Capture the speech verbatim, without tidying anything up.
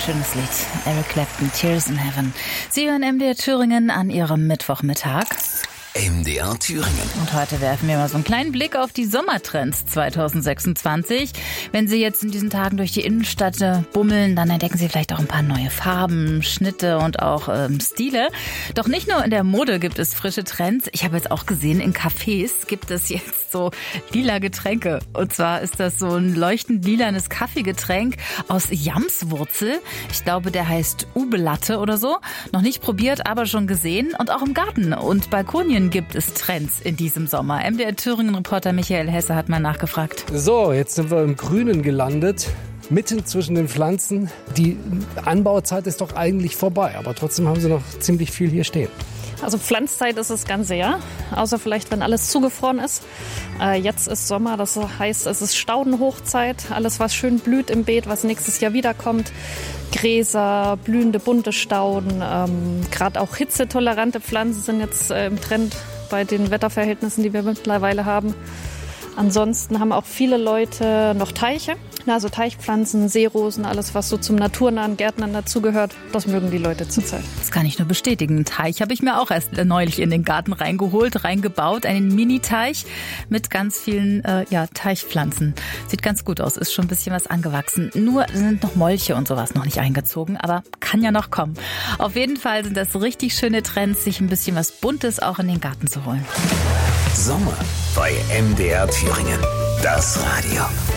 schönes Lied. Eric Clapton, Tears in Heaven. Sie hören M D R Thüringen an Ihrem Mittwochmittag. M D R Thüringen. Und heute werfen wir mal so einen kleinen Blick auf die Sommertrends zwanzig sechsundzwanzig. Wenn Sie jetzt in diesen Tagen durch die Innenstadt bummeln, dann entdecken Sie vielleicht auch ein paar neue Farben, Schnitte und auch ähm, Stile. Doch nicht nur in der Mode gibt es frische Trends. Ich habe jetzt auch gesehen, in Cafés gibt es jetzt so lila Getränke. Und zwar ist das so ein leuchtend lilanes Kaffeegetränk aus Jamswurzel. Ich glaube, der heißt Ube-Latte oder so. Noch nicht probiert, aber schon gesehen. Und auch im Garten und Balkonien gibt es Trends in diesem Sommer. M D R Thüringen-Reporter Michael Hesse hat mal nachgefragt. So, jetzt sind wir im Grünen gelandet, mitten zwischen den Pflanzen. Die Anbauzeit ist doch eigentlich vorbei, aber trotzdem haben sie noch ziemlich viel hier stehen. Also Pflanzzeit ist das ganze Jahr, außer vielleicht, wenn alles zugefroren ist. Äh, jetzt ist Sommer, das heißt, es ist Staudenhochzeit. Alles, was schön blüht im Beet, was nächstes Jahr wiederkommt. Gräser, blühende bunte Stauden, ähm, gerade auch hitzetolerante Pflanzen sind jetzt äh, im Trend bei den Wetterverhältnissen, die wir mittlerweile haben. Ansonsten haben auch viele Leute noch Teiche, also Teichpflanzen, Seerosen, alles was so zum naturnahen Gärtnern dazugehört, das mögen die Leute zurzeit. Das kann ich nur bestätigen. Einen Teich habe ich mir auch erst neulich in den Garten reingeholt, reingebaut, einen Mini-Teich mit ganz vielen äh, ja, Teichpflanzen. Sieht ganz gut aus, ist schon ein bisschen was angewachsen. Nur sind noch Molche und sowas noch nicht eingezogen, aber kann ja noch kommen. Auf jeden Fall sind das richtig schöne Trends, sich ein bisschen was Buntes auch in den Garten zu holen. Sommer bei M D R Thüringen. Das Radio.